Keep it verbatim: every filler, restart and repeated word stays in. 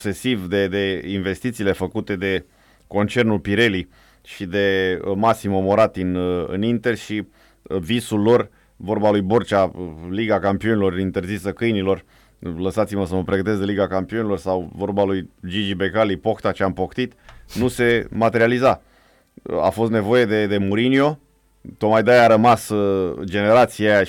obsesiv de, de investițiile făcute de concernul Pirelli și de Massimo Moratti în, în Inter și visul lor, vorba lui Borcea, Liga Campionilor interzisă câinilor, lăsați-mă să mă pregătesc de Liga Campionilor, sau vorba lui Gigi Becali, Pocta ce am poctit, nu se materializa. A fost nevoie de, de Mourinho, tocmai de-aia a rămas generația aia